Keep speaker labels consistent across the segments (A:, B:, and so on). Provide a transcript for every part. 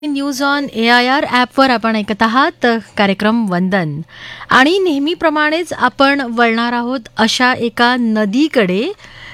A: News on AIR ॲपवर आपण ऐकत आहात कार्यक्रम वंदन. आणि नेहमीप्रमाणेच आपण वळणार आहोत अशा एका नदीकडे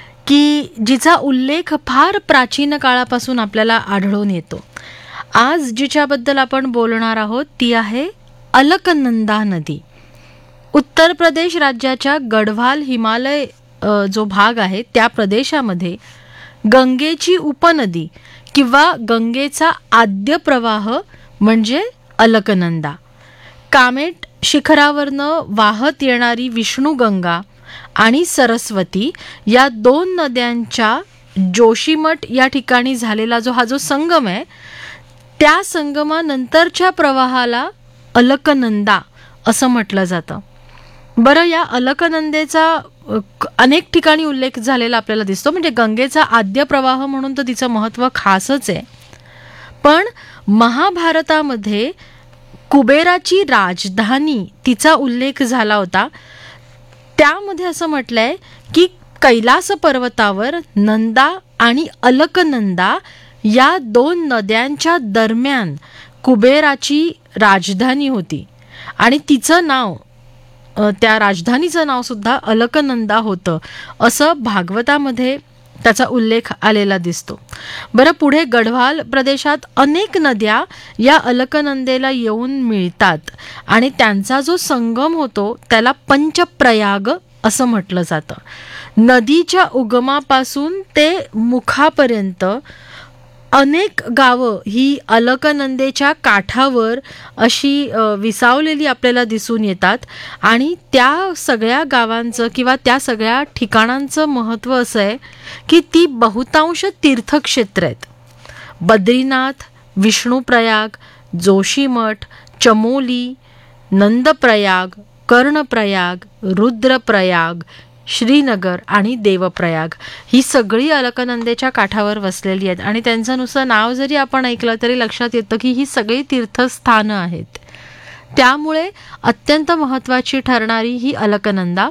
A: की जिचा उल्लेख फार प्राचीन काळापासून आपल्याला आढळून येतो. आज जिच्याबद्दल आपण बोलणार आहोत ती आहे अलकनंदा नदी. उत्तर प्रदेश राज्याच्या गढवाल हिमालय जो भाग आहे त्या प्रदेशामध्ये गंगेची उपनदी किंवा गंगेचा आद्य प्रवाह म्हणजे अलकनंदा. कामेट शिखरावरनं वाहत येणारी विष्णुगंगा आणि सरस्वती या दोन नद्यांच्या जोशीमठ या ठिकाणी झालेला हा जो संगम आहे त्या संगमानंतरच्या प्रवाहाला अलकनंदा असं म्हटलं जातं. बरं, या अलकनंदेचा अनेक ठिकाणी उल्लेख झालेला आपल्याला दिसतो. म्हणजे गंगेचा आद्य प्रवाह म्हणून तर तिचं महत्त्व खासच आहे. पण महाभारतामध्ये कुबेराची राजधानी तिचा उल्लेख झाला होता. त्यामध्ये असं म्हटलंय की कैलास पर्वतावर नंदा आणि अलकनंदा या दोन नद्यांच्या दरम्यान कुबेराची राजधानी होती आणि तिचं नाव, त्या राजधानीचं नाव सुद्धा अलकनंदा होतं असं भागवतामध्ये त्याचा उल्लेख आलेला दिसतो. बरं, पुढे गढवाल प्रदेशात अनेक नद्या या अलकनंदेला येऊन मिळतात आणि त्यांचा जो संगम होतो त्याला पंचप्रयाग असं म्हटलं जातं. नदीच्या उगमापासून ते मुखापर्यंत अनेक गावं ही अलकनंदेच्या काठावर अशी विसावलेली आपल्याला दिसून येतात आणि त्या सगळ्या गावांचं किंवा त्या सगळ्या ठिकाणांचं महत्त्व असं आहे की ती बहुतांश तीर्थक्षेत्र आहेत. बद्रीनाथ, विष्णुप्रयाग, जोशीमठ, चमोली, नंदप्रयाग, कर्णप्रयाग, रुद्रप्रयाग, श्रीनगर आणि देवप्रयाग ही सगळी अलकनंदेच्या काठावर वसलेली आहेत आणि त्यांचं नुसतं नाव जरी आपण ऐकलं तरी लक्षात येतं की ही सगळी तीर्थस्थानं आहेत. त्यामुळे अत्यंत महत्त्वाची ठरणारी ही अलकनंदा.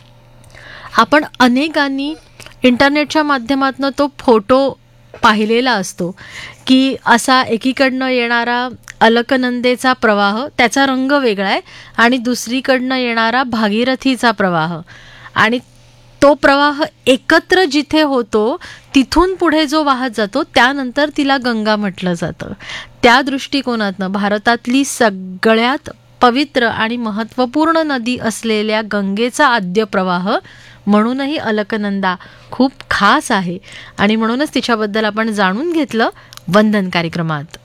A: आपण अनेकांनी इंटरनेटच्या माध्यमातून तो फोटो पाहिलेला असतो की असा एकीकडनं येणारा अलकनंदेचा प्रवाह, त्याचा रंग वेगळा आहे, आणि दुसरीकडनं येणारा भागीरथीचा प्रवाह, आणि तो प्रवाह एकत्र जिथे होतो तिथून पुढे जो वाहत जातो त्यानंतर तिला गंगा म्हटलं जातं. त्या दृष्टिकोनातनं भारतातली सगळ्यात पवित्र आणि महत्त्वपूर्ण नदी असलेल्या गंगेचा आद्य प्रवाह म्हणूनही अलकनंदा खूप खास आहे आणि म्हणूनच तिच्याबद्दल आपण जाणून घेतलं वंदन कार्यक्रमात.